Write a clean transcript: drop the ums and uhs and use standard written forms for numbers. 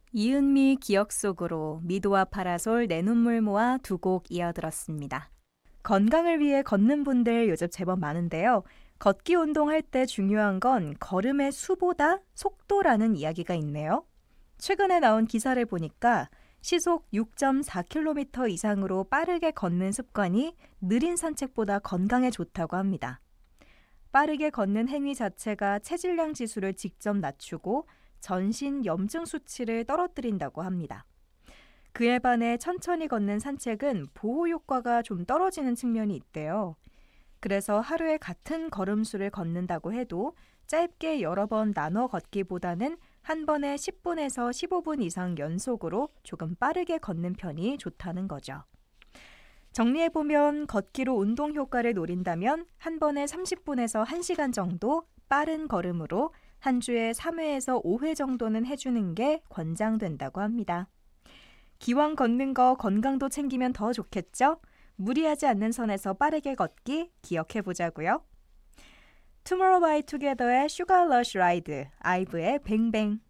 이은미 기억 속으로 미도와 파라솔 내 눈물 모아 두 곡 이어들었습니다. 건강을 위해 걷는 분들 요즘 제법 많은데요. 걷기 운동할 때 중요한 건 걸음의 수보다 속도라는 이야기가 있네요. 최근에 나온 기사를 보니까 시속 6.4km 이상으로 빠르게 걷는 습관이 느린 산책보다 건강에 좋다고 합니다. 빠르게 걷는 행위 자체가 체질량 지수를 직접 낮추고 전신 염증 수치를 떨어뜨린다고 합니다. 그에 반해 천천히 걷는 산책은 보호 효과가 좀 떨어지는 측면이 있대요. 그래서 하루에 같은 걸음수를 걷는다고 해도 짧게 여러 번 나눠 걷기보다는 한 번에 10분에서 15분 이상 연속으로 조금 빠르게 걷는 편이 좋다는 거죠. 정리해보면 걷기로 운동 효과를 노린다면 한 번에 30분에서 1시간 정도 빠른 걸음으로 한 주에 3회에서 5회 정도는 해주는 게 권장된다고 합니다. 기왕 걷는 거 건강도 챙기면 더 좋겠죠? 무리하지 않는 선에서 빠르게 걷기 기억해보자고요. 투모로우 바이 투게더의 슈가 러쉬 라이드, 아이브의 뱅뱅.